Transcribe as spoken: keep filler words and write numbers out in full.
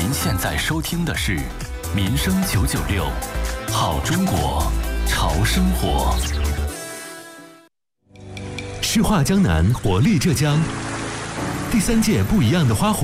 您现在收听的是《民生九九六》，好中国，潮生活。 诗画江南，活力浙江。第三届不一样的花火